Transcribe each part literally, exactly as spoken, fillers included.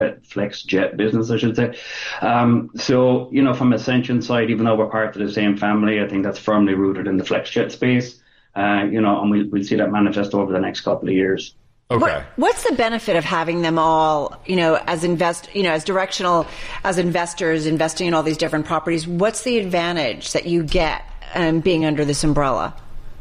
flex jet business, I should say. Um, so, you know, from Ascension side, even though we're part of the same family, I think that's firmly rooted in the flex jet space. Uh, you know, and we'll, we'll see that manifest over the next couple of years. Okay. What, what's the benefit of having them all, you know, as invest, you know, as directional, as investors investing in all these different properties? What's the advantage that you get um, being under this umbrella?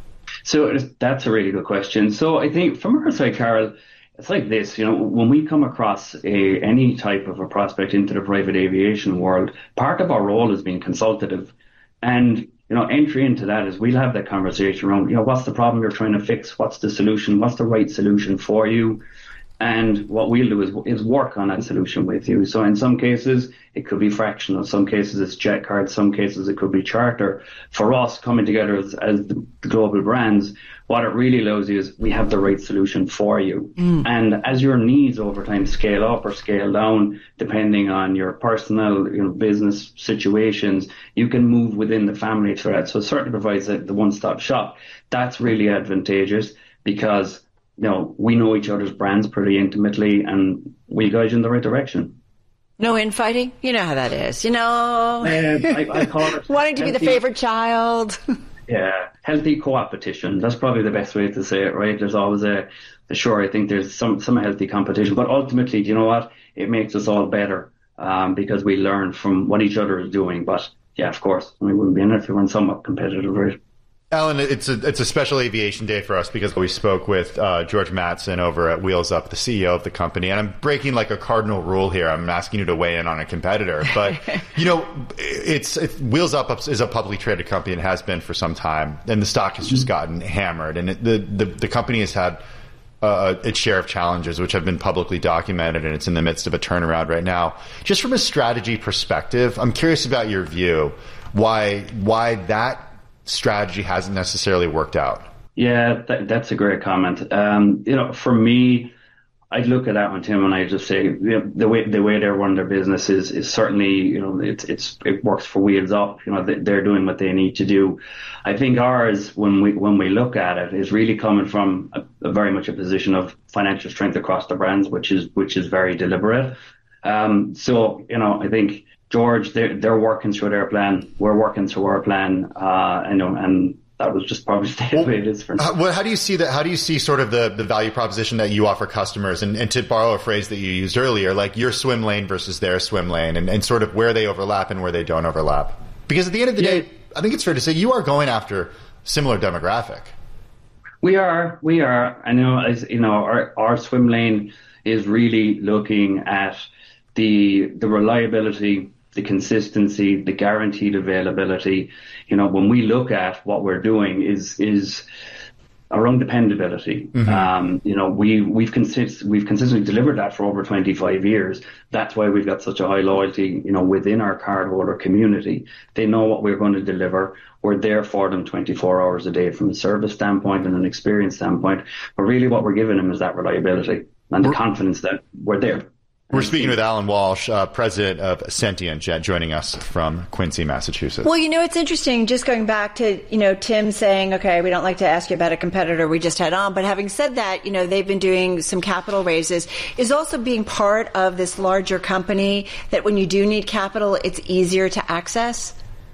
So that's a really good question. So I think from our side, Carol, it's like this, you know, when we come across a, any type of a prospect into the private aviation world, part of our role is being consultative. And, you know, entry into that is we'll have that conversation around, you know, what's the problem you're trying to fix? What's the solution? What's the right solution for you? And what we'll do is, is work on that solution with you. So in some cases, it could be fractional. Some cases it's jet cards. Some cases it could be charter. For us, coming together as, as the global brands, what it really allows you is we have the right solution for you. Mm. And as your needs over time scale up or scale down, depending on your personal, you know, business situations, you can move within the family thread. So it certainly provides the, the one-stop shop. That's really advantageous because, you know, we know each other's brands pretty intimately and we guide you in the right direction. No infighting? You know how that is, you know? Uh, I, I call it wanting to be the favorite child. Yeah, healthy co-opetition. That's probably the best way to say it, right? There's always a, sure, I think there's some, some healthy competition, but ultimately, you know what? It makes us all better um, because we learn from what each other is doing. But yeah, of course, we wouldn't be in it if we weren't somewhat competitive, right? Alan, it's a it's a special aviation day for us because we spoke with uh, George Mattson over at Wheels Up, the C E O of the company, and I'm breaking like a cardinal rule here. I'm asking you to weigh in on a competitor, but you know, it's it, Wheels Up is a publicly traded company and has been for some time, and the stock has just gotten hammered, and it, the, the the company has had uh, its share of challenges, which have been publicly documented, and it's in the midst of a turnaround right now. Just from a strategy perspective, I'm curious about your view. Why why that strategy hasn't necessarily worked out? Yeah, that, that's a great comment. Um, you know, for me, I'd look at that one, Tim, and I just say, you know, the way the way they run their business is is certainly, you know, it's it's it works for Wheels Up. You know, they're doing what they need to do. I think ours, when we when we look at it, is really coming from a, a very much a position of financial strength across the brands, which is which is very deliberate. Um, so, you know, I think George, they're, they're working through their plan. We're working through our plan. Uh, you know, and that was just probably the way it is for now. Well, how do you see that? How do you see sort of the, the value proposition that you offer customers? And, and to borrow a phrase that you used earlier, like your swim lane versus their swim lane, and, and sort of where they overlap and where they don't overlap. Because at the end of the yeah. day, I think it's fair to say you are going after similar demographic. We are, we are. I know, as you know, our, our swim lane is really looking at the the reliability, the consistency, the guaranteed availability. You know, when we look at what we're doing is is around dependability. Mm-hmm. Um, you know, we we've consist we've consistently delivered that for over twenty-five years. That's why we've got such a high loyalty, you know, within our cardholder community. They know what we're going to deliver. We're there for them twenty-four hours a day from a service standpoint and an experience standpoint. But really what we're giving them is that reliability and the confidence that we're there. We're speaking with Alan Walsh, uh, president of Sentient Jet, joining us from Quincy, Massachusetts. Well, you know, it's interesting, just going back to, you know, Tim saying, okay, we don't like to ask you about a competitor we just had on, but having said that, you know, they've been doing some capital raises. Is also being part of this larger company that when you do need capital, it's easier to access?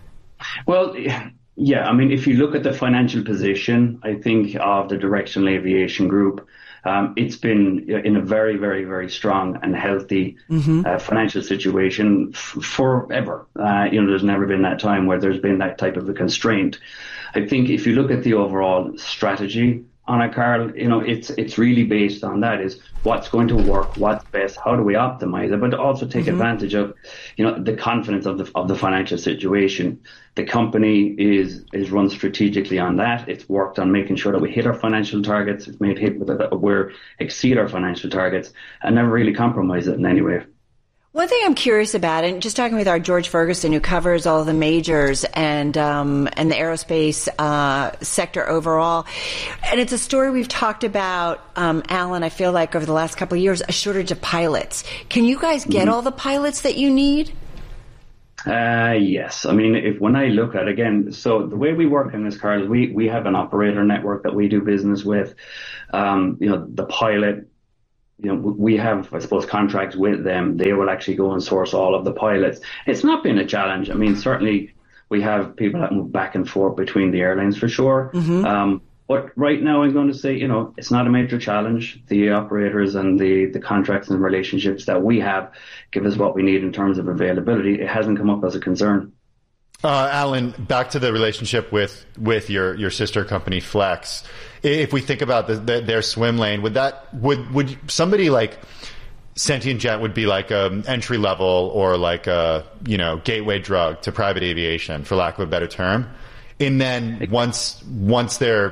Well, yeah, I mean, if you look at the financial position, I think, of the Directional Aviation Group, Um, it's been in a very, very, very strong and healthy mm-hmm. uh, financial situation f- forever. Uh, you know, there's never been that time where there's been that type of a constraint. I think if you look at the overall strategy on it, Carl, you know, it's it's really based on that is what's going to work, what's best, how do we optimize it, but also take mm-hmm. advantage of, you know, the confidence of the of the financial situation. The company is is run strategically on that. It's worked on making sure that we hit our financial targets. It's made hit with it, we're exceed our financial targets and never really compromise it in any way. One thing I'm curious about, and just talking with our George Ferguson, who covers all the majors and um, and the aerospace uh, sector overall, and it's a story we've talked about, um, Alan, I feel like over the last couple of years, a shortage of pilots. Can you guys get mm-hmm. all the pilots that you need? Uh, yes. I mean, if when I look at, again, so the way we work in this, Carl, we, we have an operator network that we do business with. Um, you know, the pilot you know, we have, I suppose, contracts with them. They will actually go and source all of the pilots. It's not been a challenge. I mean, certainly we have people that move back and forth between the airlines for sure. Mm-hmm. Um, but right now I'm going to say, you know, it's not a major challenge. The operators and the, the contracts and relationships that we have give us what we need in terms of availability. It hasn't come up as a concern. Uh, Alan, back to the relationship with, with your, your sister company Flex. If we think about the, the, their swim lane, would that would would somebody like Sentient Jet would be like an entry level or like a you know gateway drug to private aviation, for lack of a better term, and then once once they're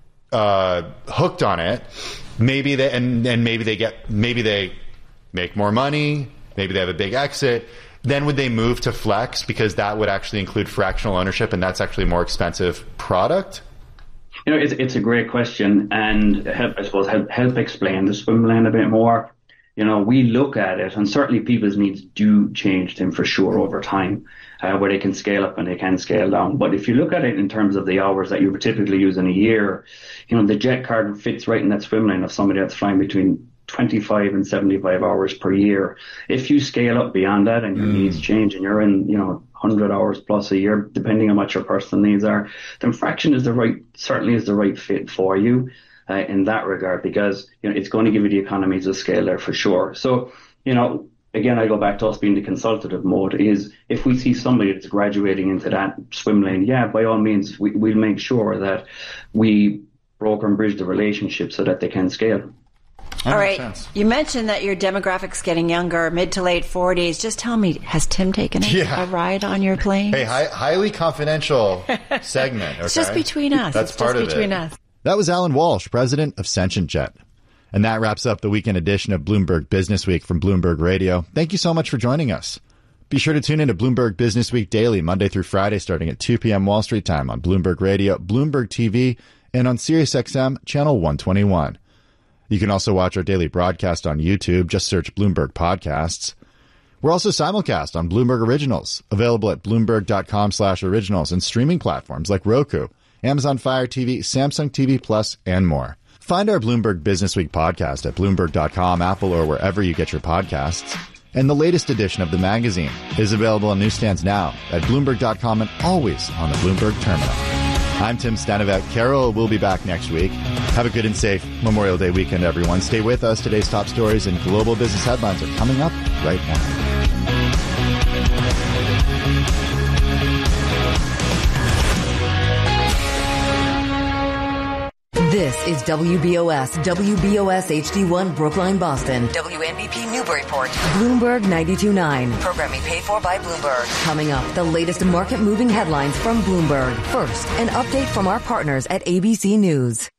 uh, hooked on it, maybe they and, and maybe they get maybe they make more money, maybe they have a big exit. Then would they move to Flex because that would actually include fractional ownership, and that's actually a more expensive product? You know, it's, it's a great question, and help, I suppose help, help explain the swim lane a bit more. You know, we look at it, and certainly people's needs do change them for sure over time, uh, where they can scale up and they can scale down. But if you look at it in terms of the hours that you would typically use in a year, you know, the jet card fits right in that swim lane of somebody that's flying between twenty-five and seventy-five hours per year. If you scale up beyond that and your mm. needs change and you're in, you know, one hundred hours plus a year, depending on what your personal needs are, then fraction is the right, certainly is the right fit for you uh, in that regard, because, you know, it's going to give you the economies of scale there for sure. So, you know, again, I go back to us being the consultative mode is if we see somebody that's graduating into that swim lane, yeah, by all means, we, we'll make sure that we broker and bridge the relationship so that they can scale. All right. You mentioned that your demographic's getting younger, mid to late forties. Just tell me, has Tim taken a, yeah. a ride on your plane? Hey, hi, highly confidential segment. Okay? It's just between us. That's it's part just of between it. us. That was Alan Walsh, president of Sentient Jet. And that wraps up the weekend edition of Bloomberg Business Week from Bloomberg Radio. Thank you so much for joining us. Be sure to tune in to Bloomberg Business Week daily, Monday through Friday, starting at two p.m. Wall Street time on Bloomberg Radio, Bloomberg T V, and on SiriusXM Channel one twenty-one. You can also watch our daily broadcast on YouTube. Just search Bloomberg Podcasts. We're also simulcast on Bloomberg Originals, available at Bloomberg.com slash originals and streaming platforms like Roku, Amazon Fire T V, Samsung T V Plus, and more. Find our Bloomberg Business Week podcast at Bloomberg dot com, Apple, or wherever you get your podcasts. And the latest edition of the magazine is available on newsstands now at Bloomberg dot com and always on the Bloomberg Terminal. I'm Tim Stanovet. Carol will be back next week. Have a good and safe Memorial Day weekend, everyone. Stay with us. Today's top stories and global business headlines are coming up right now. This is W B O S, W B O S H D one Brookline, Boston. W N B P Newburyport. Bloomberg ninety-two point nine. Programming paid for by Bloomberg. Coming up, the latest market-moving headlines from Bloomberg. First, an update from our partners at A B C News.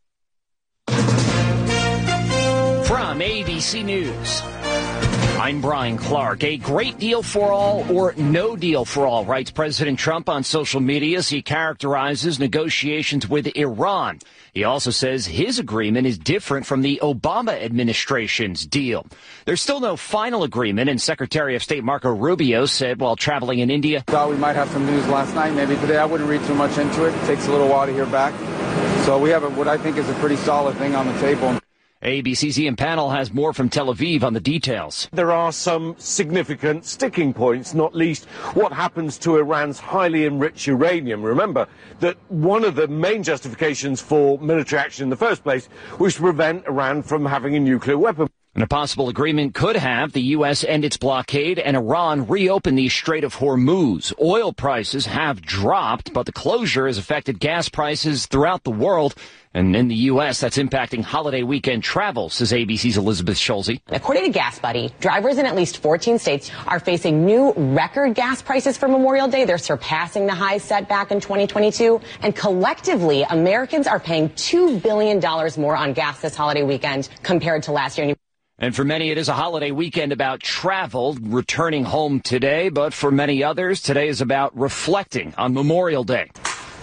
From A B C News, I'm Brian Clark. A great deal for all or no deal for all, writes President Trump on social media as he characterizes negotiations with Iran. He also says his agreement is different from the Obama administration's deal. There's still no final agreement, and Secretary of State Marco Rubio said while traveling in India, thought we might have some news last night, maybe today. I wouldn't read too much into it. It takes a little while to hear back. So we have a, what I think is a pretty solid thing on the table. A B C's Ian Pannell has more from Tel Aviv on the details. There are some significant sticking points, not least what happens to Iran's highly enriched uranium. Remember that one of the main justifications for military action in the first place was to prevent Iran from having a nuclear weapon. And a possible agreement could have the U S end its blockade and Iran reopen the Strait of Hormuz. Oil prices have dropped, but the closure has affected gas prices throughout the world. And in the U S, that's impacting holiday weekend travel, says A B C's Elizabeth Schulze. According to GasBuddy, drivers in at least fourteen states are facing new record gas prices for Memorial Day. They're surpassing the highs set back in twenty twenty-two. And collectively, Americans are paying two billion dollars more on gas this holiday weekend compared to last year. And for many, it is a holiday weekend about travel, returning home today. But for many others, today is about reflecting on Memorial Day.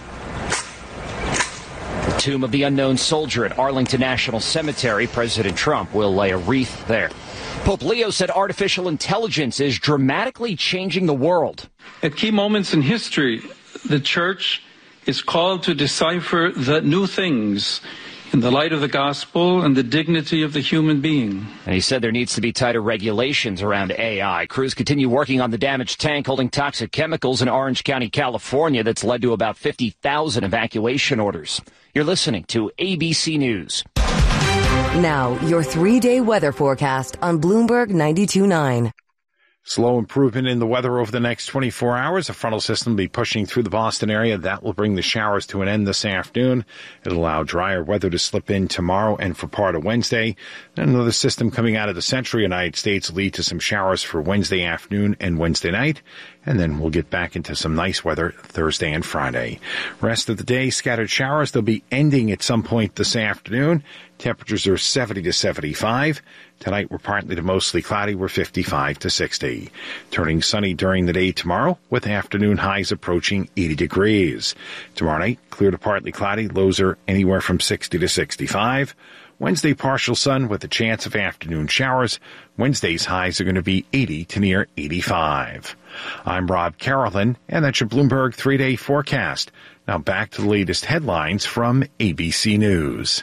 The tomb of the unknown soldier at Arlington National Cemetery. President Trump will lay a wreath there. Pope Leo said artificial intelligence is dramatically changing the world. At key moments in history, the church is called to decipher the new things in the light of the gospel and the dignity of the human being. And he said there needs to be tighter regulations around A I. Crews continue working on the damaged tank holding toxic chemicals in Orange County, California, that's led to about fifty thousand evacuation orders. You're listening to A B C News. Now, your three-day weather forecast on Bloomberg ninety-two point nine. Slow improvement in the weather over the next twenty-four hours. A frontal system will be pushing through the Boston area. That will bring the showers to an end this afternoon. It'll allow drier weather to slip in tomorrow and for part of Wednesday. Then another system coming out of the central United States will lead to some showers for Wednesday afternoon and Wednesday night. And then we'll get back into some nice weather Thursday and Friday. Rest of the day, scattered showers. They'll be ending at some point this afternoon. Temperatures are seventy to seventy-five. Tonight, we're partly to mostly cloudy. We're fifty-five to sixty. Turning sunny during the day tomorrow, with afternoon highs approaching eighty degrees. Tomorrow night, clear to partly cloudy. Lows are anywhere from sixty to sixty-five. Wednesday, partial sun with a chance of afternoon showers. Wednesday's highs are going to be eighty to near eighty-five. I'm Rob Carolyn, and that's your Bloomberg three-day forecast. Now back to the latest headlines from A B C News.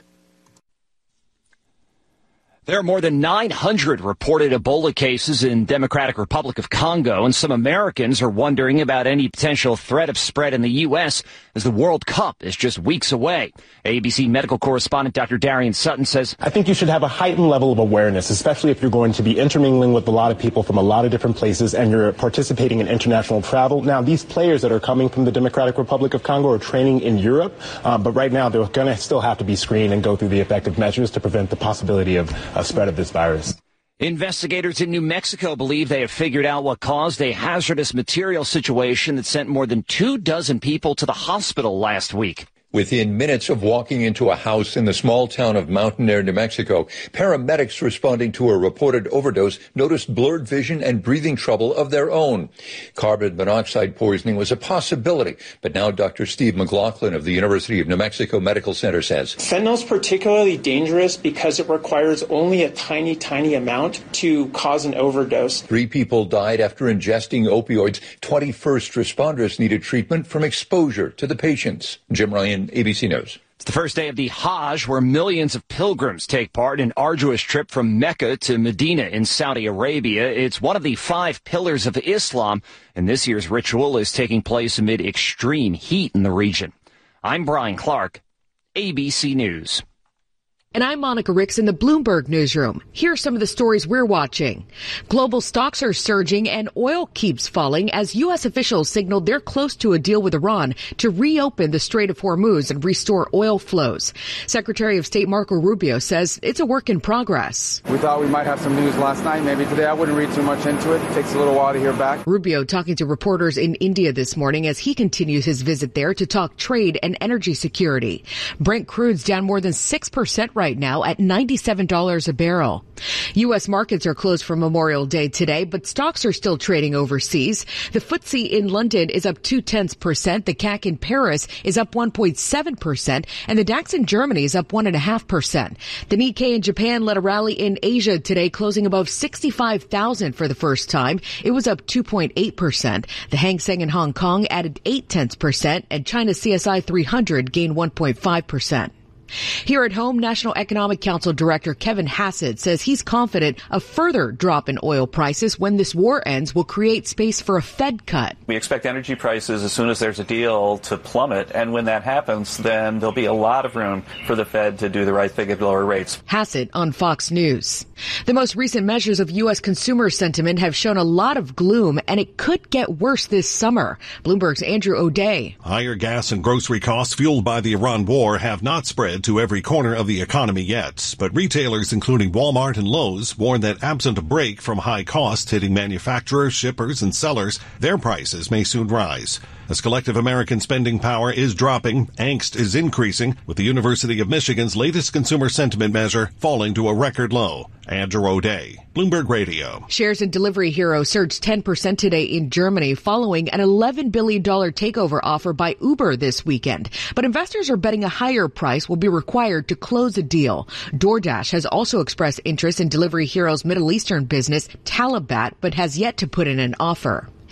There are more than nine hundred reported Ebola cases in Democratic Republic of Congo, and some Americans are wondering about any potential threat of spread in the U S as the World Cup is just weeks away. A B C medical correspondent Doctor Darian Sutton says, I think you should have a heightened level of awareness, especially if you're going to be intermingling with a lot of people from a lot of different places and you're participating in international travel. Now, these players that are coming from the Democratic Republic of Congo are training in Europe, uh, but right now they're going to still have to be screened and go through the effective measures to prevent the possibility of a spread of this virus. Investigators in New Mexico believe they have figured out what caused a hazardous material situation that sent more than two dozen people to the hospital last week. Within minutes of walking into a house in the small town of Mountainair, New Mexico, paramedics responding to a reported overdose noticed blurred vision and breathing trouble of their own. Carbon monoxide poisoning was a possibility, but now Doctor Steve McLaughlin of the University of New Mexico Medical Center says fentanyl is particularly dangerous because it requires only a tiny, tiny amount to cause an overdose. Three people died after ingesting opioids. twenty first responders needed treatment from exposure to the patients. Jim Ryan, A B C News. It's the first day of the Hajj, where millions of pilgrims take part in an arduous trip from Mecca to Medina in Saudi Arabia. It's one of the five pillars of Islam, and this year's ritual is taking place amid extreme heat in the region. I'm Brian Clark, A B C News. And I'm Monica Ricks in the Bloomberg Newsroom. Here are some of the stories we're watching. Global stocks are surging and oil keeps falling as U S officials signaled they're close to a deal with Iran to reopen the Strait of Hormuz and restore oil flows. Secretary of State Marco Rubio says it's a work in progress. We thought we might have some news last night. Maybe today. I wouldn't read too much into it. It takes a little while to hear back. Rubio talking to reporters in India this morning as he continues his visit there to talk trade and energy security. Brent crude's down more than six percent right right now at ninety-seven dollars a barrel. U S markets are closed for Memorial Day today, but stocks are still trading overseas. The F T S E in London is up two tenths percent. The C A C in Paris is up one point seven percent, and the DAX in Germany is up one and a half percent. The Nikkei in Japan led a rally in Asia today, closing above sixty-five thousand for the first time. It was up two point eight percent. The Hang Seng in Hong Kong added eight tenths percent, and China's C S I three hundred gained one point five percent. Here at home, National Economic Council Director Kevin Hassett says he's confident a further drop in oil prices when this war ends will create space for a Fed cut. We expect energy prices, as soon as there's a deal, to plummet. And when that happens, then there'll be a lot of room for the Fed to do the right thing at lower rates. Hassett on Fox News. The most recent measures of U S consumer sentiment have shown a lot of gloom, and it could get worse this summer. Bloomberg's Andrew O'Day. Higher gas and grocery costs fueled by the Iran war have not spread to every corner of the economy yet, but retailers including Walmart and Lowe's warn that absent a break from high costs hitting manufacturers, shippers, and sellers, their prices may soon rise. As collective American spending power is dropping, angst is increasing, with the University of Michigan's latest consumer sentiment measure falling to a record low. Andrew O'Day, Bloomberg Radio. Shares in Delivery Hero surged ten percent today in Germany following an eleven billion dollars takeover offer by Uber this weekend. But investors are betting a higher price will be required to close a deal. DoorDash has also expressed interest in Delivery Hero's Middle Eastern business, Talabat, but has yet to put in an offer.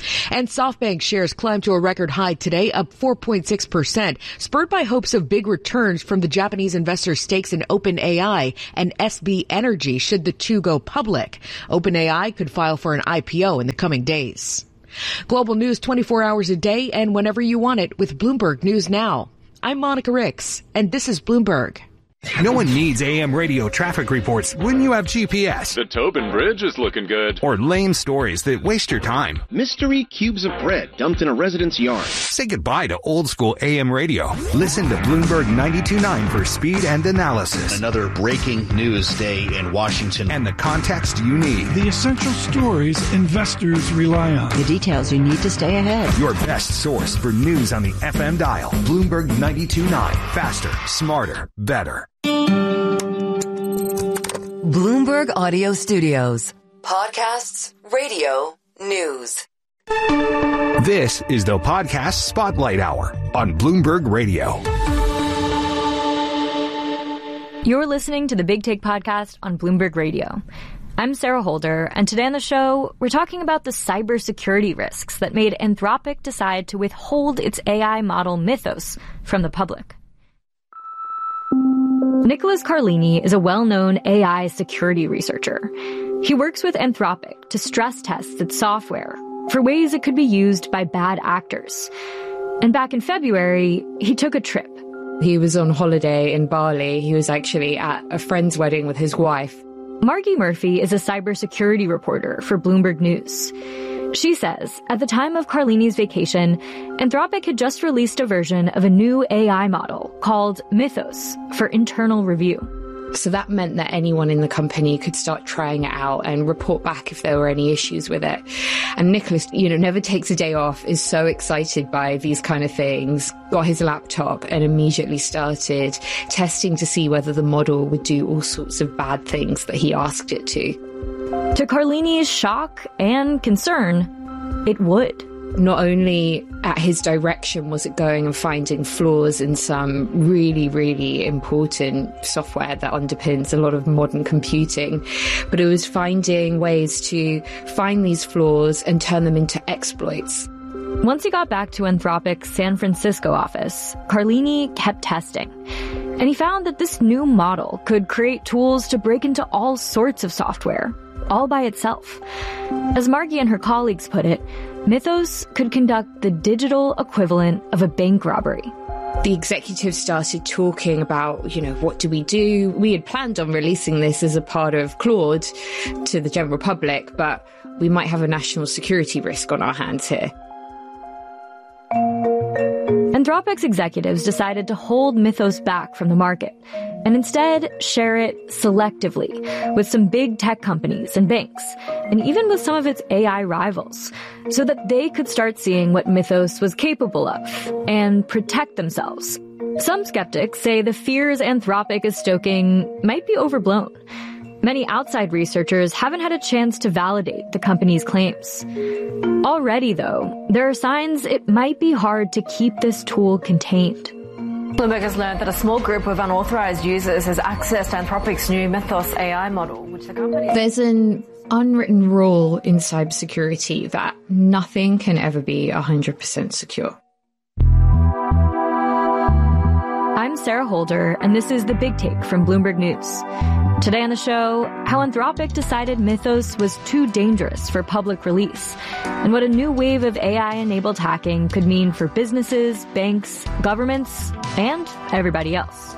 And SoftBank shares climbed to a record high today, up four point six percent, spurred by hopes of big returns from the Japanese investor stakes in OpenAI and S B Energy should the two go public. OpenAI could file for an I P O in the coming days. Global news twenty-four hours a day and whenever you want it with Bloomberg News Now. I'm Monica Ricks, and this is Bloomberg. No one needs A M radio traffic reports when you have G P S. The Tobin Bridge is looking good. Or lame stories that waste your time. Mystery cubes of bread dumped in a resident's yard. Say goodbye to old school A M radio. Listen to Bloomberg ninety-two point nine for speed and analysis. Another breaking news day in Washington. And the context you need. The essential stories investors rely on. The details you need to stay ahead. Your best source for news on the F M dial. Bloomberg ninety-two point nine. Faster, smarter, better. Bloomberg Audio Studios. Podcasts, radio, news. This is the Podcast Spotlight Hour on Bloomberg Radio. You're listening to the Big Take Podcast on Bloomberg Radio. I'm Sarah Holder, and today on the show, we're talking about the cybersecurity risks that made Anthropic decide to withhold its A I model Mythos from the public. Nicholas Carlini is a well-known A I security researcher. He works with Anthropic to stress test its software for ways it could be used by bad actors. And back in February, he took a trip. He was on holiday in Bali. He was actually at a friend's wedding with his wife. Margie Murphy is a cybersecurity reporter for Bloomberg News. She says, at the time of Carlini's vacation, Anthropic had just released a version of a new A I model called Mythos for internal review. So that meant that anyone in the company could start trying it out and report back if there were any issues with it. And Nicholas, you know, never takes a day off, is so excited by these kind of things, got his laptop and immediately started testing to see whether the model would do all sorts of bad things that he asked it to. To Carlini's shock and concern, it would. Not only at his direction was it going and finding flaws in some really, really important software that underpins a lot of modern computing, but it was finding ways to find these flaws and turn them into exploits. Once he got back to Anthropic's San Francisco office, Carlini kept testing. And he found that this new model could create tools to break into all sorts of software, all by itself. As Margie and her colleagues put it, Mythos could conduct the digital equivalent of a bank robbery. The executives started talking about, you know, what do we do? We had planned on releasing this as a part of Claude to the general public, but we might have a national security risk on our hands here. Anthropic's executives decided to hold Mythos back from the market and instead share it selectively with some big tech companies and banks, and even with some of its A I rivals, so that they could start seeing what Mythos was capable of and protect themselves. Some skeptics say the fears Anthropic is stoking might be overblown. Many outside researchers haven't had a chance to validate the company's claims. Already, though, there are signs it might be hard to keep this tool contained. Bloomberg has learned that a small group of unauthorized users has accessed Anthropic's new Mythos A I model, which the company... There's an unwritten rule in cybersecurity that nothing can ever be one hundred percent secure. I'm Sarah Holder, and this is The Big Take from Bloomberg News. Today on the show, how Anthropic decided Mythos was too dangerous for public release, and what a new wave of A I-enabled hacking could mean for businesses, banks, governments, and everybody else.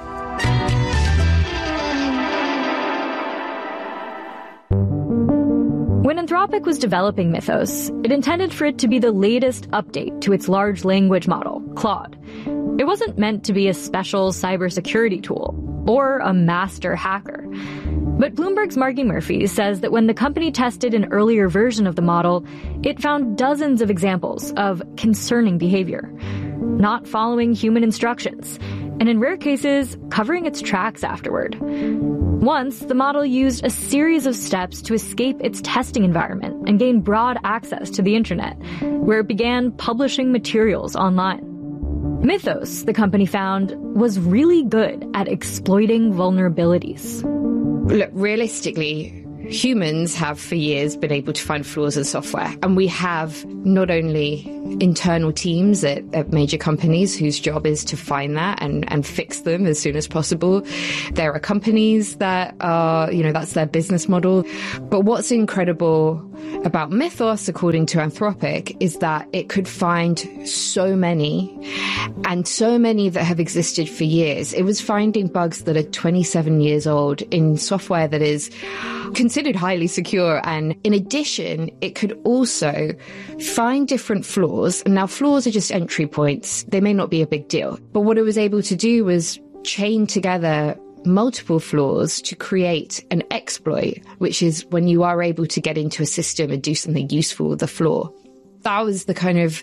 When Anthropic was developing Mythos, it intended for it to be the latest update to its large language model, Claude. It wasn't meant to be a special cybersecurity tool or a master hacker. But Bloomberg's Margie Murphy says that when the company tested an earlier version of the model, it found dozens of examples of concerning behavior, not following human instructions, and in rare cases, covering its tracks afterward. Once, the model used a series of steps to escape its testing environment and gain broad access to the internet, where it began publishing materials online. Mythos, the company found, was really good at exploiting vulnerabilities. Look, realistically, humans have for years been able to find flaws in software. And we have not only internal teams at, at major companies whose job is to find that and, and fix them as soon as possible. There are companies that are, you know, that's their business model. But what's incredible about Mythos, according to Anthropic, is that it could find so many, and so many that have existed for years. It was finding bugs that are twenty-seven years old in software that is considered highly secure. And in addition, it could also find different flaws. And now flaws are just entry points. They may not be a big deal. But what it was able to do was chain together multiple flaws to create an exploit, which is when you are able to get into a system and do something useful with the flaw. That was the kind of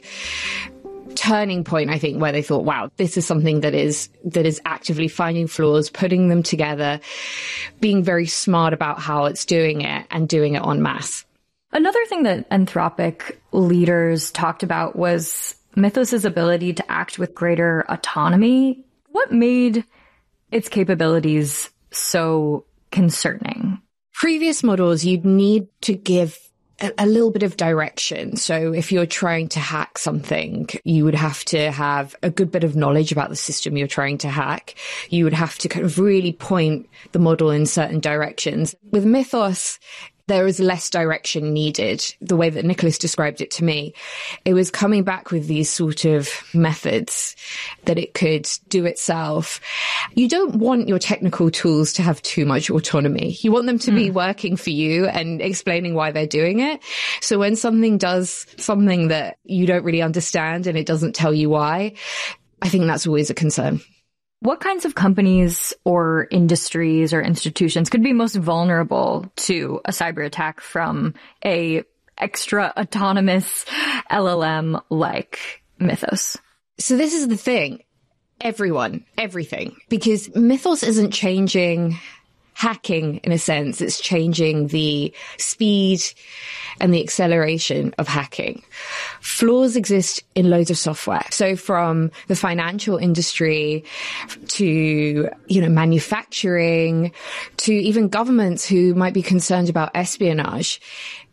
turning point, I think, where they thought, wow, this is something that is that is actively finding flaws, putting them together, being very smart about how it's doing it, and doing it en masse. Another thing that Anthropic leaders talked about was Mythos's ability to act with greater autonomy. What made its capabilities so concerning? Previous models, you'd need to give a, a little bit of direction. So if you're trying to hack something, you would have to have a good bit of knowledge about the system you're trying to hack. You would have to kind of really point the model in certain directions. With Mythos, there is less direction needed. The way that Nicholas described it to me, it was coming back with these sort of methods that it could do itself. You don't want your technical tools to have too much autonomy. You want them to mm. be working for you and explaining why they're doing it. So when something does something that you don't really understand and it doesn't tell you why, I think that's always a concern. What kinds of companies or industries or institutions could be most vulnerable to a cyber attack from a extra autonomous L L M like Mythos? So this is the thing. Everyone, everything, because Mythos isn't changing hacking in a sense. It's changing the speed and the acceleration of hacking. Flaws exist in loads of software. So from the financial industry to, you know, manufacturing to even governments who might be concerned about espionage.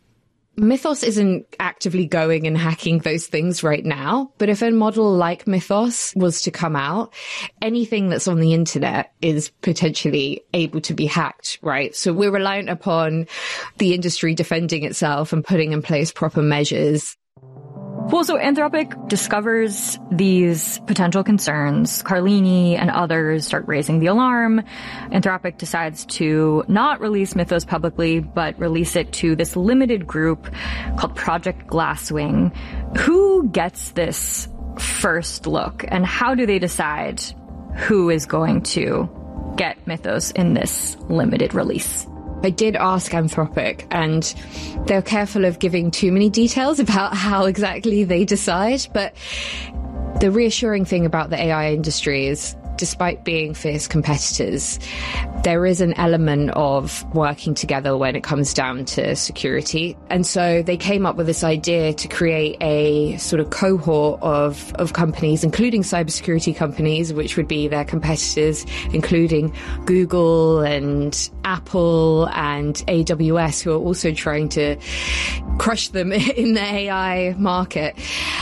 Mythos isn't actively going and hacking those things right now, but if a model like Mythos was to come out, anything that's on the internet is potentially able to be hacked, right? So we're reliant upon the industry defending itself and putting in place proper measures. Well, so Anthropic discovers these potential concerns. Carlini and others start raising the alarm. Anthropic decides to not release Mythos publicly, but release it to this limited group called Project Glasswing. Who gets this first look, and how do they decide who is going to get Mythos in this limited release? I did ask Anthropic, and they're careful of giving too many details about how exactly they decide. But the reassuring thing about the A I industry is, despite being fierce competitors, there is an element of working together when it comes down to security. And so they came up with this idea to create a sort of cohort of, of companies, including cybersecurity companies, which would be their competitors, including Google and Apple and A W S, who are also trying to crush them in the A I market.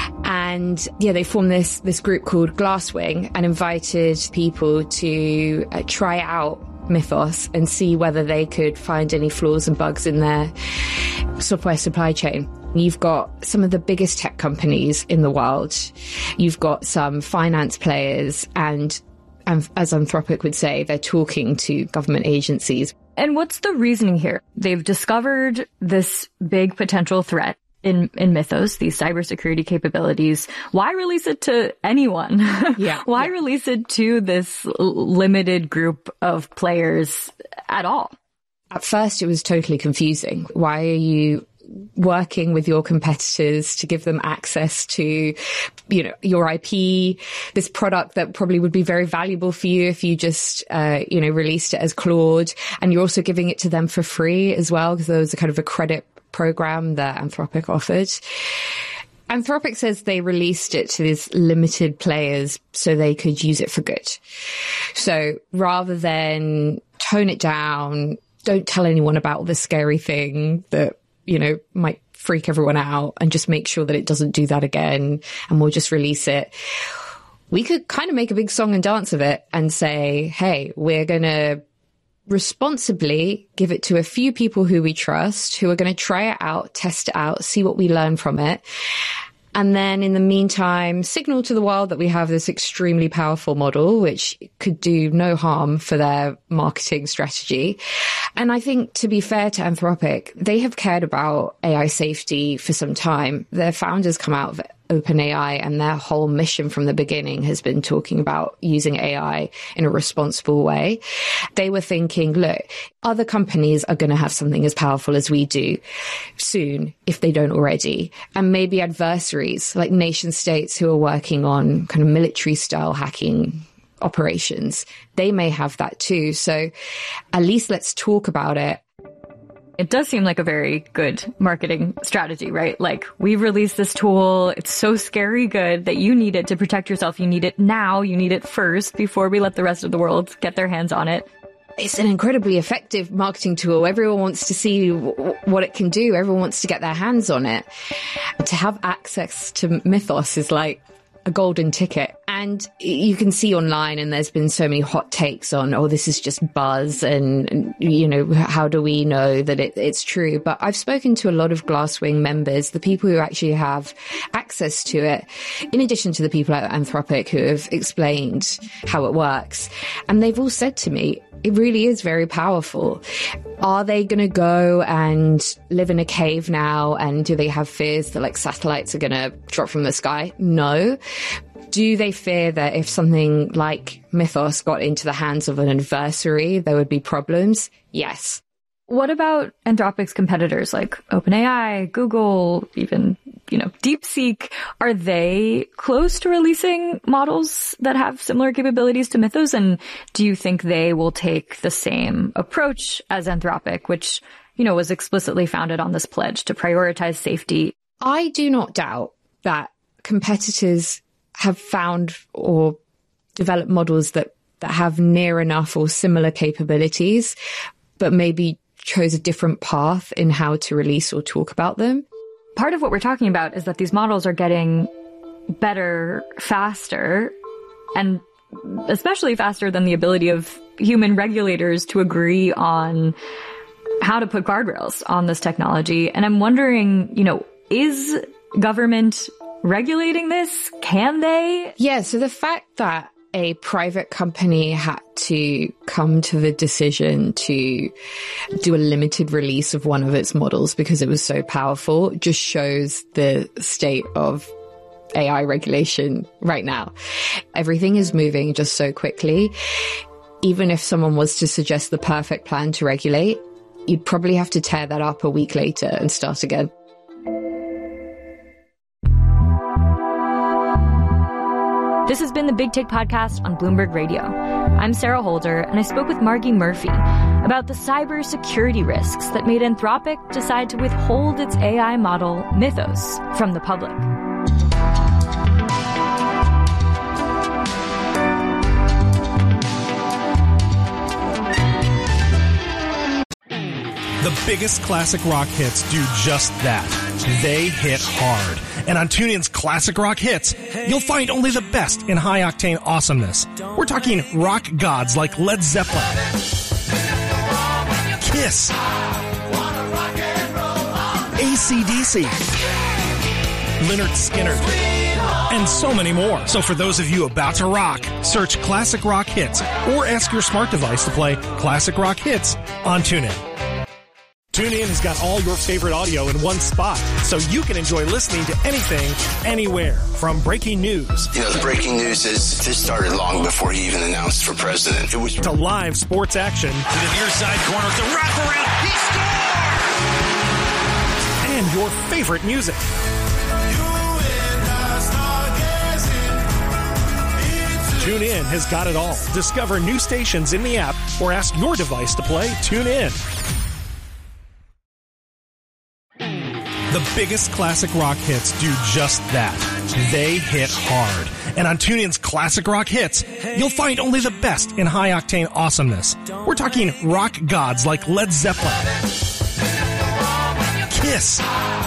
And yeah, they formed this, this group called Glasswing and invited people to uh, try out Mythos and see whether they could find any flaws and bugs in their software supply chain. You've got some of the biggest tech companies in the world. You've got some finance players, and, and as Anthropic would say, they're talking to government agencies. And what's the reasoning here? They've discovered this big potential threat in, in Mythos, these cybersecurity capabilities. Why release it to anyone? Yeah. Why yeah. release it to this limited group of players at all? At first, it was totally confusing. Why are you working with your competitors to give them access to, you know, your I P, this product that probably would be very valuable for you if you just, uh, you know, released it as Claude, and you're also giving it to them for free as well, because there was a kind of a credit program that Anthropic offered. Anthropic says they released it to these limited players so they could use it for good. So rather than tone it down, don't tell anyone about the scary thing that, you know, might freak everyone out, and just make sure that it doesn't do that again, and we'll just release it. We could kind of make a big song and dance of it and say, hey, we're going to responsibly give it to a few people who we trust, who are going to try it out, test it out, see what we learn from it. And then in the meantime, signal to the world that we have this extremely powerful model, which could do no harm for their marketing strategy. And I think, to be fair to Anthropic, they have cared about A I safety for some time. Their founders come out of OpenAI, and their whole mission from the beginning has been talking about using A I in a responsible way. They were thinking, look, other companies are going to have something as powerful as we do soon, if they don't already. And maybe adversaries like nation states who are working on kind of military style hacking operations, they may have that too. So at least let's talk about it. It does seem like a very good marketing strategy, right? Like, we've released this tool. It's so scary good that you need it to protect yourself. You need it now. You need it first before we let the rest of the world get their hands on it. It's an incredibly effective marketing tool. Everyone wants to see w- what it can do. Everyone wants to get their hands on it. To have access to Mythos is like a golden ticket. And you can see online, and there's been so many hot takes on, oh, this is just buzz, and, and you know, how do we know that it, it's true? But I've spoken to a lot of Glasswing members, the people who actually have access to it, in addition to the people at Anthropic who have explained how it works. And they've all said to me, it really is very powerful. Are they going to go and live in a cave now? And do they have fears that like satellites are going to drop from the sky? No. Do they fear that if something like Mythos got into the hands of an adversary, there would be problems? Yes. What about Anthropic's competitors like OpenAI, Google, even, you know, DeepSeek? Are they close to releasing models that have similar capabilities to Mythos? And do you think they will take the same approach as Anthropic, which, you know, was explicitly founded on this pledge to prioritize safety? I do not doubt that competitors have found or developed models that, that have near enough or similar capabilities, but maybe chose a different path in how to release or talk about them. Part of what we're talking about is that these models are getting better, faster, and especially faster than the ability of human regulators to agree on how to put guardrails on this technology. And I'm wondering, you know, is government regulating this? Can they? Yeah, so the fact that a private company had to come to the decision to do a limited release of one of its models because it was so powerful just shows the state of A I regulation right now. Everything is moving just so quickly. Even if someone was to suggest the perfect plan to regulate, you'd probably have to tear that up a week later and start again. This has been the Big Take Podcast on Bloomberg Radio. I'm Sarah Holder, and I spoke with Margie Murphy about the cybersecurity risks that made Anthropic decide to withhold its A I model, Mythos, from the public. The biggest classic rock hits do just that. They hit hard. And on TuneIn's Classic Rock Hits, you'll find only the best in high-octane awesomeness. We're talking rock gods like Led Zeppelin, Kiss, A C D C, Lynyrd Skynyrd, and so many more. So for those of you about to rock, search Classic Rock Hits or ask your smart device to play Classic Rock Hits on TuneIn. TuneIn has got all your favorite audio in one spot, so you can enjoy listening to anything, anywhere. From breaking news. You know, the breaking news is this started long before he even announced for president. It was to live sports action. To the near side corner, the wraparound. He scores! And your favorite music. TuneIn has got it all. Discover new stations in the app or ask your device to play TuneIn. The biggest classic rock hits do just that. They hit hard. And on TuneIn's Classic Rock Hits, you'll find only the best in high-octane awesomeness. We're talking rock gods like Led Zeppelin, Kiss,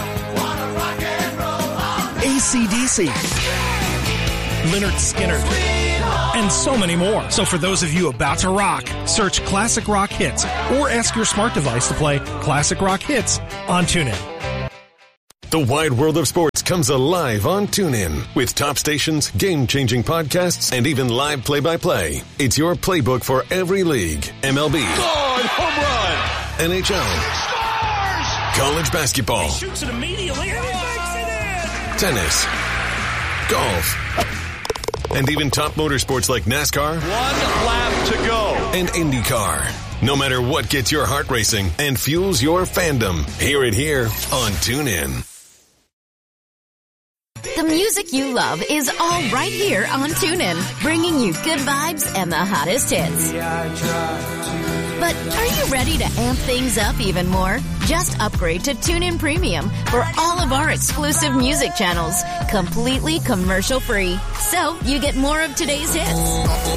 A C D C, Lynyrd Skynyrd, and so many more. So for those of you about to rock, search Classic Rock Hits or ask your smart device to play Classic Rock Hits on TuneIn. The wide world of sports comes alive on TuneIn with top stations, game-changing podcasts, and even live play-by-play. It's your playbook for every league. M L B. Gone, home run. N H L. Scores! College basketball. He shoots it immediately and he makes it in. Tennis. Golf. And even top motorsports like NASCAR. One lap to go. And IndyCar. No matter what gets your heart racing and fuels your fandom, hear it here on TuneIn. The music you love is all right here on TuneIn, bringing you good vibes and the hottest hits. But are you ready to amp things up even more? Just upgrade to TuneIn Premium for all of our exclusive music channels, completely commercial-free. So you get more of today's hits,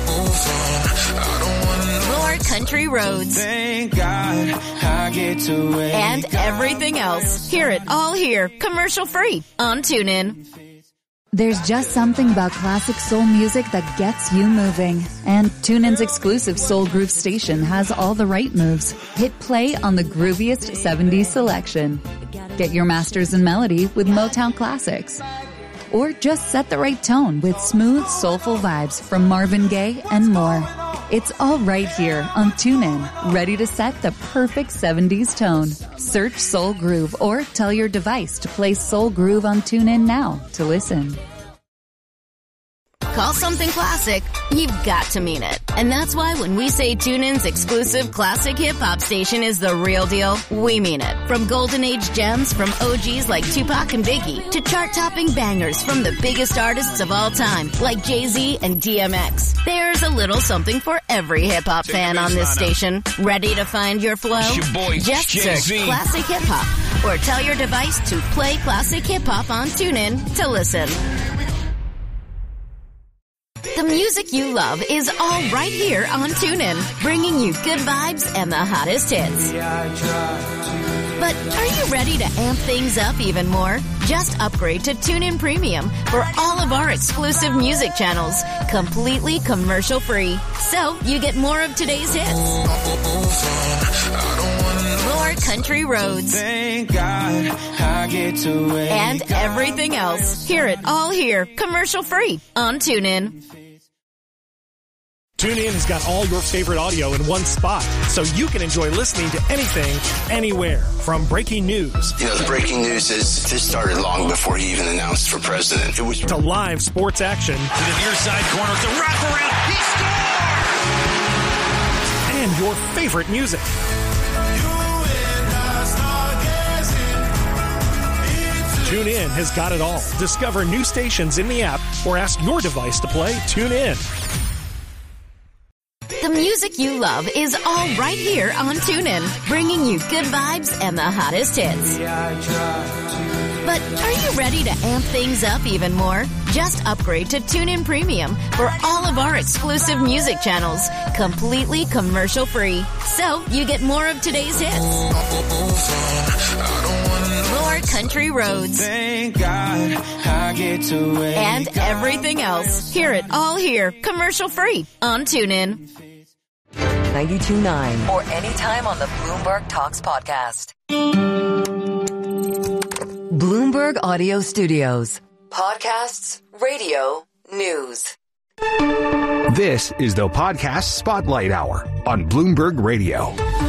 more country roads, Thank God I get to wake and everything else. Hear it all here, commercial-free on TuneIn. There's just something about classic soul music that gets you moving. And TuneIn's exclusive Soul Groove station has all the right moves. Hit play on the grooviest seventies selection. Get your masters in melody with Motown classics. Or just set the right tone with smooth, soulful vibes from Marvin Gaye and more. It's all right here on TuneIn, ready to set the perfect seventies tone. Search Soul Groove or tell your device to play Soul Groove on TuneIn now to listen. Call something classic, you've got to mean it. And that's why when we say TuneIn's exclusive classic hip-hop station is the real deal, we mean it. From golden age gems from O Gs like Tupac and Biggie to chart-topping bangers from the biggest artists of all time like Jay-Z and D M X. There's a little something for every hip-hop fan on this station. Ready to find your flow? Your boy, Just Jay-Z. search Classic Hip-Hop or tell your device to play Classic Hip-Hop on TuneIn to listen. The music you love is all right here on TuneIn, bringing you good vibes and the hottest hits. But are you ready to amp things up even more? Just upgrade to TuneIn Premium for all of our exclusive music channels, completely commercial-free. So you get more of today's hits, more country roads, Thank God I get to wake and everything else. Hear it all here, commercial-free on TuneIn. TuneIn has got all your favorite audio in one spot, so you can enjoy listening to anything, anywhere. From breaking news. You know, the breaking news is this started long before he even announced for president. It was to live sports action. To the near side corner, the wraparound, he scores! And your favorite music. TuneIn has got it all. Discover new stations in the app or ask your device to play TuneIn. The music you love is all right here on TuneIn, bringing you good vibes and the hottest hits. But are you ready to amp things up even more? Just upgrade to TuneIn Premium for all of our exclusive music channels, completely commercial-free. So you get more of today's hits, more country roads, Thank God I get to wake and everything else. Hear it all here, commercial-free on TuneIn. ninety-two point nine or anytime on the Bloomberg Talks podcast. Bloomberg Audio Studios. Podcasts, radio, news. This is the Podcast Spotlight Hour on Bloomberg Radio.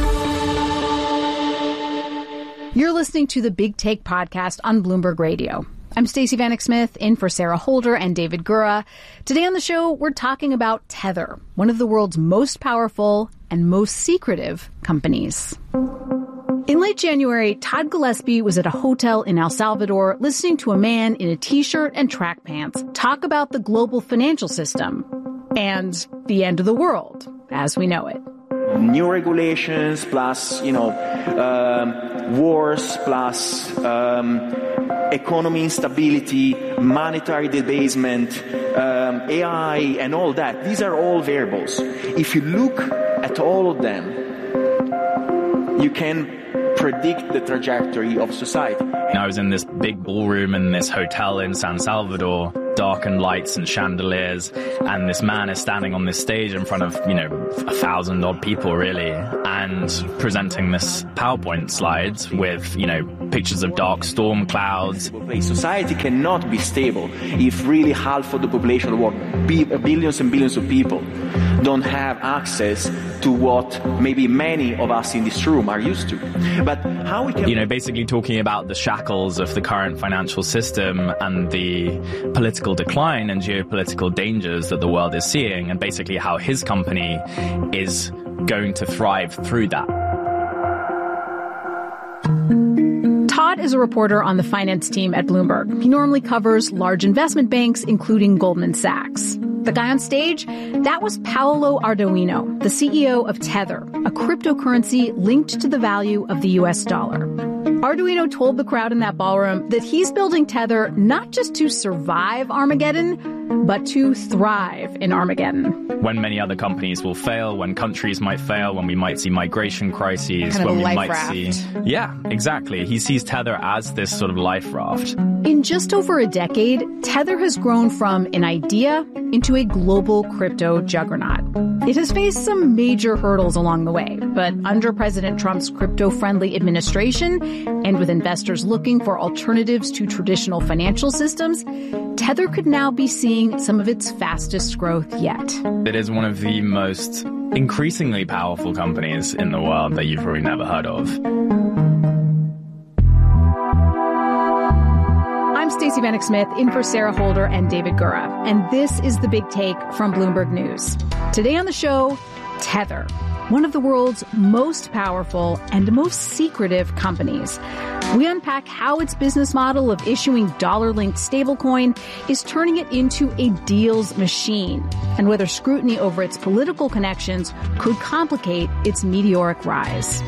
You're listening to the Big Take podcast on Bloomberg Radio. I'm Stacey Vanek Smith, in for Sarah Holder and David Gura. Today on the show, we're talking about Tether, one of the world's most powerful and most secretive companies. In late January, Todd Gillespie was at a hotel in El Salvador listening to a man in a t-shirt and track pants talk about the global financial system and the end of the world as we know it. New regulations plus, you know, um, wars plus um, economy instability, monetary debasement, um, A I, and all that. These are all variables. If you look at all of them, you can predict the trajectory of society. I was in this big ballroom in this hotel in San Salvador, darkened lights and chandeliers, and this man is standing on this stage in front of, you know, a thousand odd people really, and presenting this PowerPoint slides with, you know, pictures of dark storm clouds. Society cannot be stable if really half of the population of the world, billions and billions of people, don't have access to what maybe many of us in this room are used to. But how we can... You know, basically talking about the shackles of the current financial system and the political decline and geopolitical dangers that the world is seeing, and basically how his company is going to thrive through that. Todd is a reporter on the finance team at Bloomberg. He normally covers large investment banks, including Goldman Sachs. The guy on stage, that was Paolo Ardoino, the C E O of Tether, a cryptocurrency linked to the value of the U S dollar. Arduino told the crowd in that ballroom that he's building Tether not just to survive Armageddon, but to thrive in Armageddon. When many other companies will fail, when countries might fail, when we might see migration crises, kind of when a we life might raft. see... Yeah, exactly. He sees Tether as this sort of life raft. In just over a decade, Tether has grown from an idea into a global crypto juggernaut. It has faced some major hurdles along the way, but under President Trump's crypto-friendly administration, and with investors looking for alternatives to traditional financial systems, Tether could now be seeing some of its fastest growth yet. It is one of the most increasingly powerful companies in the world that you've probably never heard of. I'm Stacey Vanek Smith, in for Sarah Holder and David Gura, and this is The Big Take from Bloomberg News. Today on the show, Tether, one of the world's most powerful and most secretive companies. We unpack how its business model of issuing dollar-linked stablecoin is turning it into a deals machine, and whether scrutiny over its political connections could complicate its meteoric rise.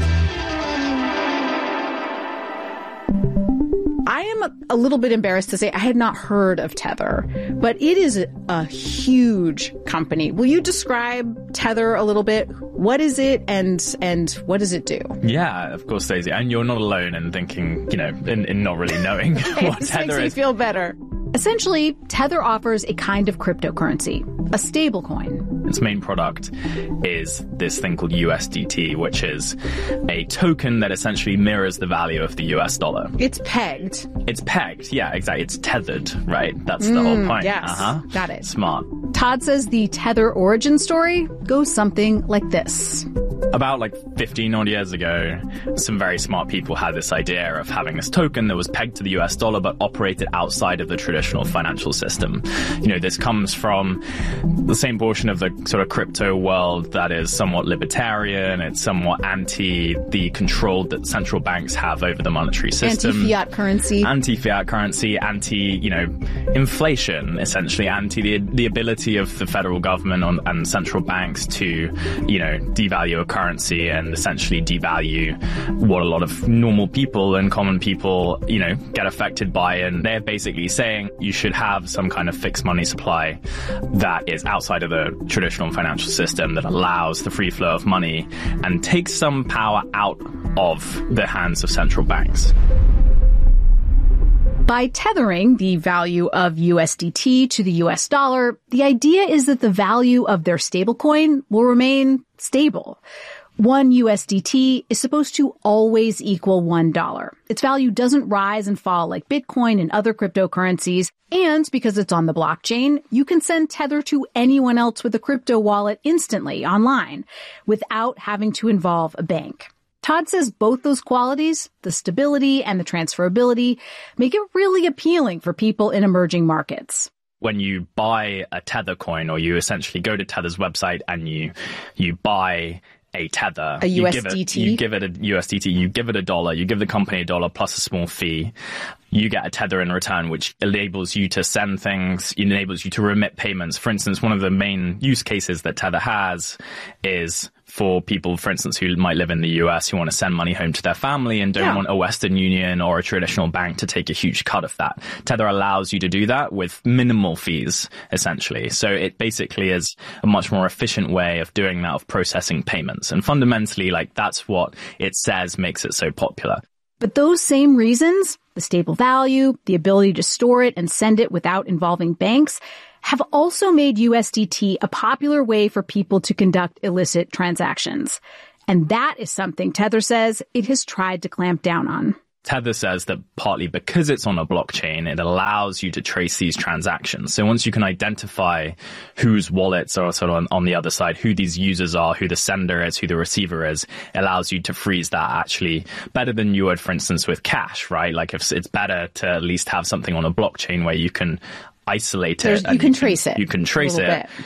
I am a little bit embarrassed to say I had not heard of Tether, but it is a, a huge company. Will you describe Tether a little bit? What is it, and and what does it do? Yeah, of course, Stacey. And you're not alone in thinking, you know, in, in not really knowing what This Tether makes me is. feel better. Essentially, Tether offers a kind of cryptocurrency, a stablecoin. Its main product is this thing called U S D T, which is a token that essentially mirrors the value of the U S dollar. It's pegged. It's pegged, yeah, exactly. It's tethered, right? That's the Mm, whole point. yes, Uh-huh. got it. Smart. Todd says the Tether origin story goes something like this. About like fifteen odd years ago, some very smart people had this idea of having this token that was pegged to the U S dollar but operated outside of the traditional financial system. You know, this comes from the same portion of the sort of crypto world that is somewhat libertarian. It's somewhat anti the control that central banks have over the monetary system. Anti-fiat currency. Anti-fiat currency, anti, you know, inflation, essentially, anti the, the ability of the federal government on, and central banks to, you know, devalue a currency and essentially devalue what a lot of normal people and common people, you know, get affected by. And they're basically saying you should have some kind of fixed money supply that is outside of the traditional financial system, that allows the free flow of money and takes some power out of the hands of central banks. By tethering the value of U S D T to the U S dollar, the idea is that the value of their stablecoin will remain stable. One U S D T is supposed to always equal one dollar. Its value doesn't rise and fall like Bitcoin and other cryptocurrencies. And because it's on the blockchain, you can send Tether to anyone else with a crypto wallet instantly online without having to involve a bank. Todd says both those qualities, the stability and the transferability, make it really appealing for people in emerging markets. When you buy a Tether coin, or you essentially go to Tether's website and you you buy a Tether, A you U S give D it, T? you give it a U S D T, you give it a dollar, you give the company a dollar plus a small fee, you get a Tether in return, which enables you to send things, enables you to remit payments. For instance, one of the main use cases that Tether has is for people, for instance, who might live in the U S who want to send money home to their family and don't Yeah. want a Western Union or a traditional bank to take a huge cut of that. Tether allows you to do that with minimal fees, essentially. So it basically is a much more efficient way of doing that, of processing payments. And fundamentally, like, that's what it says makes it so popular. But those same reasons, the stable value, the ability to store it and send it without involving banks, have also made U S D T a popular way for people to conduct illicit transactions. And that is something Tether says it has tried to clamp down on. Tether says that partly because it's on a blockchain, it allows you to trace these transactions. So once you can identify whose wallets are sort of on, on the other side, who these users are, who the sender is, who the receiver is, it allows you to freeze that actually better than you would, for instance, with cash, right? Like if it's better to at least have something on a blockchain where you can isolate There's, it. you can trace it. You can trace it. Bit.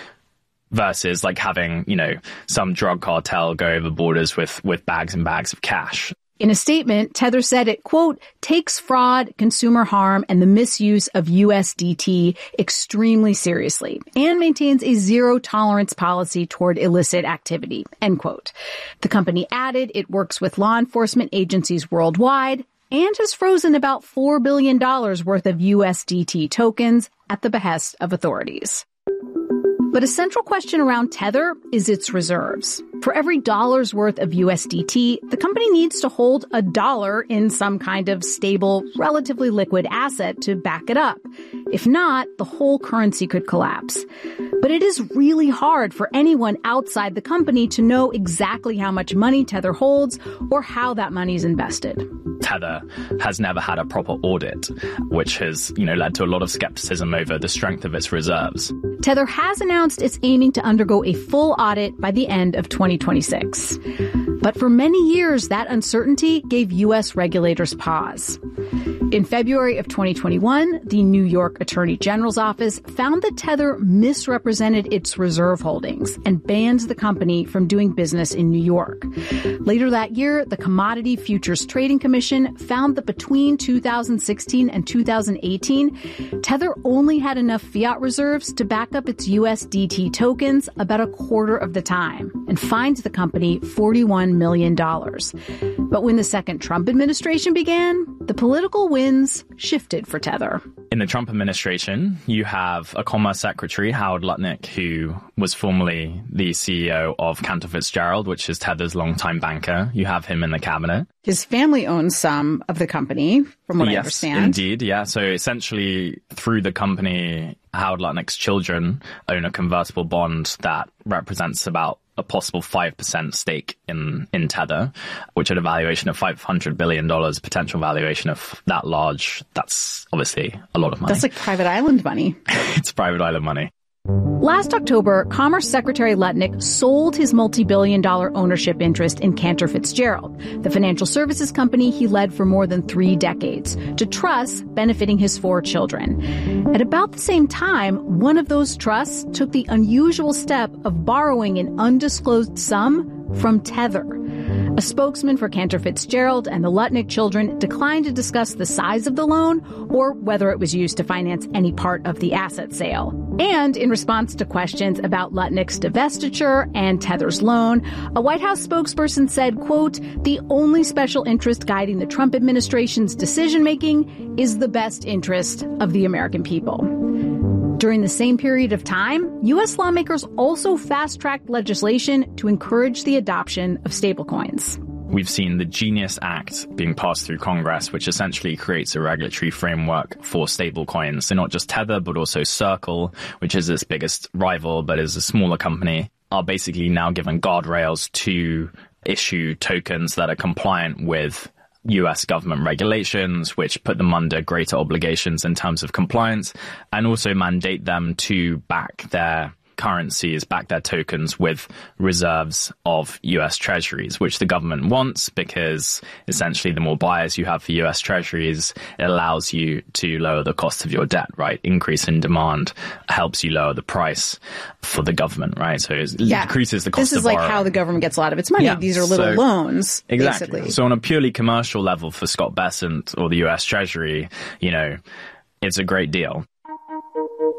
Versus like having, you know, some drug cartel go over borders with, with bags and bags of cash. In a statement, Tether said it, quote, takes fraud, consumer harm, and the misuse of U S D T extremely seriously and maintains a zero tolerance policy toward illicit activity, end quote. The company added it works with law enforcement agencies worldwide and has frozen about four billion dollars worth of U S D T tokens at the behest of authorities. But a central question around Tether is its reserves. For every dollar's worth of U S D T, the company needs to hold a dollar in some kind of stable, relatively liquid asset to back it up. If not, the whole currency could collapse. But it is really hard for anyone outside the company to know exactly how much money Tether holds or how that money is invested. Tether has never had a proper audit, which has, you know, led to a lot of skepticism over the strength of its reserves. Tether has announced it's aiming to undergo a full audit by the end of twenty twenty-six. But for many years, that uncertainty gave U S regulators pause. In February of twenty twenty-one, the New York Attorney General's office found that Tether misrepresented its reserve holdings and banned the company from doing business in New York. Later that year, the Commodity Futures Trading Commission found that between two thousand sixteen and two thousand eighteen, Tether only had enough fiat reserves to back up its U S D T tokens about a quarter of the time and fined the company forty-one million dollars. But when the second Trump administration began, the political winds shifted for Tether. In the Trump administration, you have a Commerce Secretary, Howard Lutnick, who was formerly the C E O of Cantor Fitzgerald, which is Tether's longtime banker. You have him in the cabinet. His family owns some of the company, from what yes, I understand. Indeed, yeah. So essentially, through the company, Howard Lutnick's children own a convertible bond that represents about a possible five percent stake in, in Tether, which at a valuation of five hundred billion dollars, potential valuation of that large, that's obviously a lot of money. That's like private island money. It's private island money. Last October, Commerce Secretary Lutnick sold his multi-billion dollar ownership interest in Cantor Fitzgerald, the financial services company he led for more than three decades, to trusts benefiting his four children. At about the same time, one of those trusts took the unusual step of borrowing an undisclosed sum from Tether. A spokesman for Cantor Fitzgerald and the Lutnick children declined to discuss the size of the loan or whether it was used to finance any part of the asset sale. And in response to questions about Lutnick's divestiture and Tether's loan, a White House spokesperson said, quote, "The only special interest guiding the Trump administration's decision-making is the best interest of the American people." During the same period of time, U S lawmakers also fast-tracked legislation to encourage the adoption of stablecoins. We've seen the Genius Act being passed through Congress, which essentially creates a regulatory framework for stablecoins. So not just Tether, but also Circle, which is its biggest rival, but is a smaller company, are basically now given guardrails to issue tokens that are compliant with U S government regulations, which put them under greater obligations in terms of compliance, and also mandate them to back their currencies, back their tokens with reserves of U S treasuries, which the government wants because essentially the more buyers you have for U S treasuries, it allows you to lower the cost of your debt, right? Increase in demand helps you lower the price for the government, right? So it yeah. decreases the cost This is of like borrowing. How the government gets a lot of its money. Yeah. These are little so, loans, exactly. basically. So on a purely commercial level for Scott Bessent or the U S Treasury, you know, it's a great deal.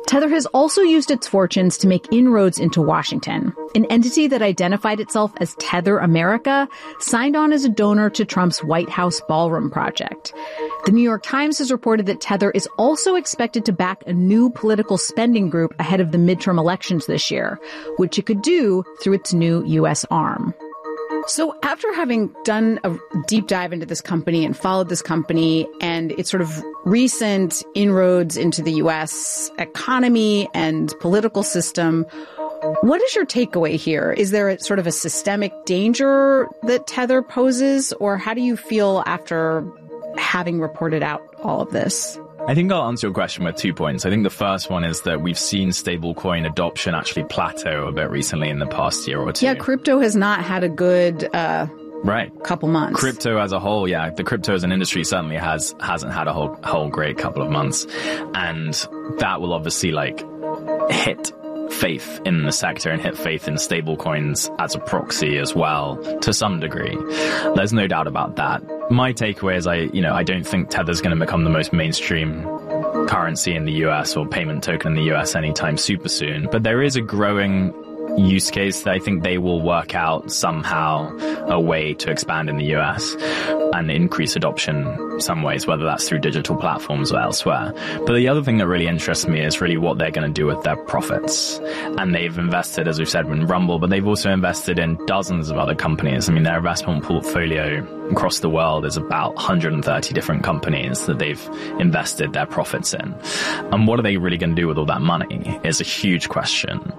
Tether has also used its fortunes to make inroads into Washington. An entity that identified itself as Tether America signed on as a donor to Trump's White House ballroom project. The New York Times has reported that Tether is also expected to back a new political spending group ahead of the midterm elections this year, which it could do through its new U S arm. So after having done a deep dive into this company and followed this company and its sort of recent inroads into the U S economy and political system, what is your takeaway here? Is there a sort of a systemic danger that Tether poses, or how do you feel after having reported out all of this? I think I'll answer your question with two points. I think the first one is that we've seen stablecoin adoption actually plateau a bit recently in the past year or two. Yeah, crypto has not had a good uh, right couple months. Crypto as a whole, yeah, the crypto as an industry certainly has hasn't had a whole whole great couple of months, and that will obviously like hit faith in the sector and hit faith in stablecoins as a proxy as well to some degree. There's no doubt about that. My takeaway is I, you know, I don't think Tether's going to become the most mainstream currency in the U S or payment token in the U S anytime super soon. But there is a growing use case that I think they will work out somehow a way to expand in the U S and increase adoption some ways, whether that's through digital platforms or elsewhere. But the other thing that really interests me is really what they're going to do with their profits. And they've invested, as we've said, in Rumble, but they've also invested in dozens of other companies. I mean, their investment portfolio across the world is about one hundred thirty different companies that they've invested their profits in. And what are they really going to do with all that money is a huge question.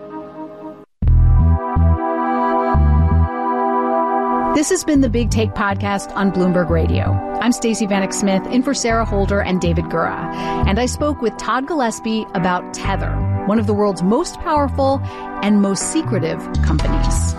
This has been the Big Take podcast on Bloomberg Radio. I'm Stacey Vanek Smith, in for Sarah Holder and David Gura. And I spoke with Todd Gillespie about Tether, one of the world's most powerful and most secretive companies.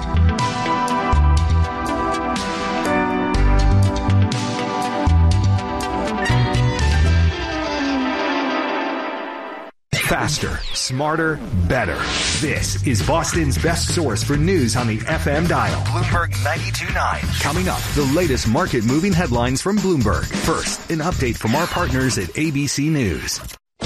Faster, smarter, better. This is Boston's best source for news on the F M dial. Bloomberg ninety-two point nine. Coming up, the latest market-moving headlines from Bloomberg. First, an update from our partners at A B C News.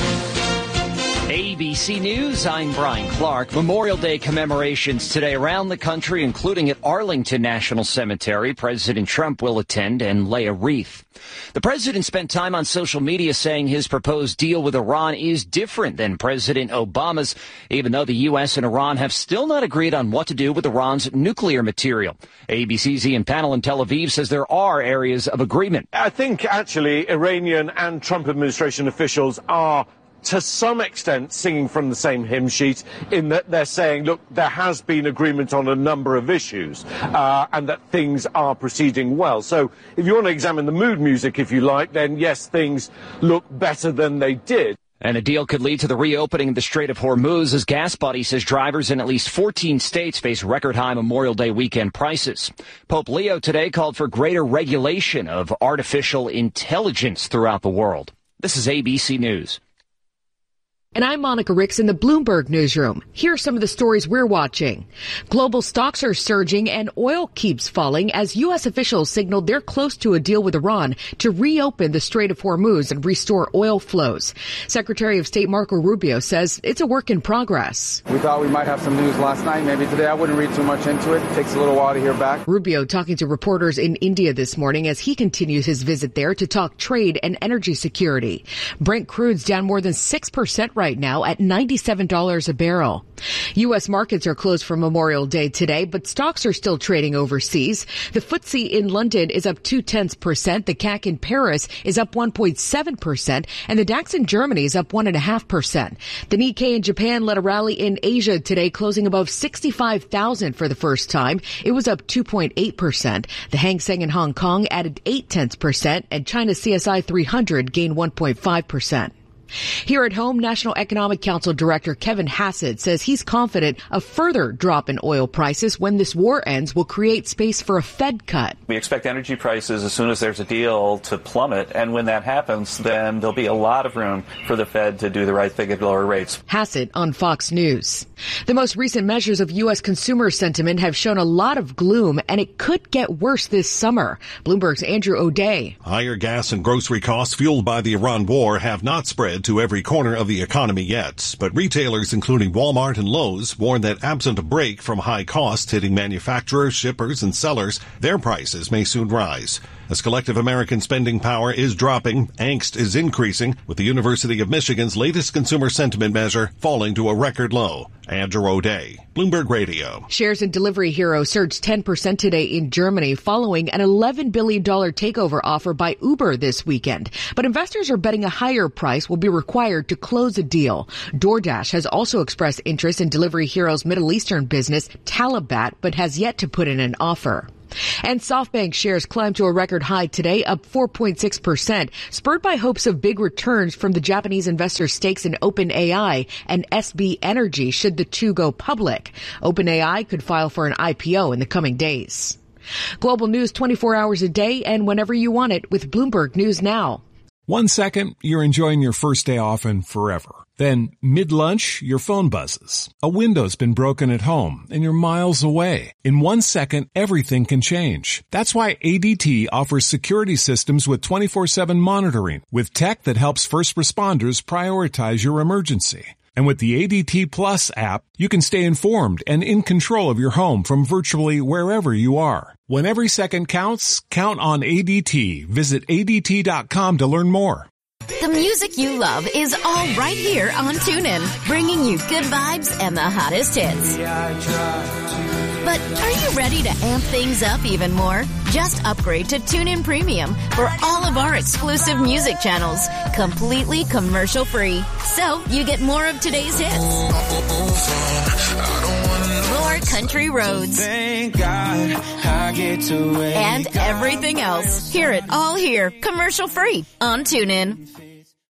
A B C News, I'm Brian Clark. Memorial Day commemorations today around the country, including at Arlington National Cemetery. President Trump will attend and lay a wreath. The president spent time on social media saying his proposed deal with Iran is different than President Obama's, even though the U S and Iran have still not agreed on what to do with Iran's nuclear material. A B C's Ian Pannell in Tel Aviv says there are areas of agreement. I think actually Iranian and Trump administration officials are to some extent singing from the same hymn sheet in that they're saying, look, there has been agreement on a number of issues uh, and that things are proceeding well. So if you want to examine the mood music, if you like, then yes, things look better than they did. And a deal could lead to the reopening of the Strait of Hormuz as GasBuddy says drivers in at least fourteen states face record high Memorial Day weekend prices. Pope Leo today called for greater regulation of artificial intelligence throughout the world. This is A B C News. And I'm Monica Ricks in the Bloomberg Newsroom. Here are some of the stories we're watching. Global stocks are surging and oil keeps falling as U S officials signaled they're close to a deal with Iran to reopen the Strait of Hormuz and restore oil flows. Secretary of State Marco Rubio says it's a work in progress. We thought we might have some news last night. Maybe today. I wouldn't read too much into it. It takes a little while to hear back. Rubio talking to reporters in India this morning as he continues his visit there to talk trade and energy security. Brent crude's down more than six percent right now at ninety-seven dollars a barrel. U S markets are closed for Memorial Day today, but stocks are still trading overseas. The F T S E in London is up two tenths percent. The C A C in Paris is up one point seven percent, and the DAX in Germany is up one and a half percent. The Nikkei in Japan led a rally in Asia today, closing above sixty-five thousand for the first time. It was up two point eight percent. The Hang Seng in Hong Kong added eight tenths percent, and China's C S I three hundred gained one point five percent. Here at home, National Economic Council Director Kevin Hassett says he's confident a further drop in oil prices when this war ends will create space for a Fed cut. We expect energy prices, as soon as there's a deal, to plummet. And when that happens, then there'll be a lot of room for the Fed to do the right thing at lower rates. Hassett on Fox News. The most recent measures of U S consumer sentiment have shown a lot of gloom, and it could get worse this summer. Bloomberg's Andrew O'Day. Higher gas and grocery costs fueled by the Iran war have not spread spread to every corner of the economy yet, but retailers including Walmart and Lowe's warn that absent a break from high costs hitting manufacturers, shippers, and sellers, their prices may soon rise. As collective American spending power is dropping, angst is increasing, with the University of Michigan's latest consumer sentiment measure falling to a record low. Andrew O'Day, Bloomberg Radio. Shares in Delivery Hero surged ten percent today in Germany following an eleven billion dollars takeover offer by Uber this weekend. But investors are betting a higher price will be required to close a deal. DoorDash has also expressed interest in Delivery Hero's Middle Eastern business, Talabat, but has yet to put in an offer. And SoftBank shares climbed to a record high today, up four point six percent, spurred by hopes of big returns from the Japanese investors' stakes in OpenAI and S B Energy should the two go public. OpenAI could file for an I P O in the coming days. Global news twenty-four hours a day and whenever you want it with Bloomberg News Now. One second, you're enjoying your first day off and forever. Then, mid-lunch, your phone buzzes. A window's been broken at home, and you're miles away. In one second, everything can change. That's why A D T offers security systems with twenty-four seven monitoring, with tech that helps first responders prioritize your emergency. And with the A D T Plus app, you can stay informed and in control of your home from virtually wherever you are. When every second counts, count on A D T. Visit A D T dot com to learn more. The music you love is all right here on TuneIn, bringing you good vibes and the hottest hits. But are you ready to amp things up even more? Just upgrade to TuneIn Premium for all of our exclusive music channels, completely commercial-free. So you get more of today's hits, more country roads, Thank God I get to wake and everything else. Hear it all here, commercial-free on TuneIn.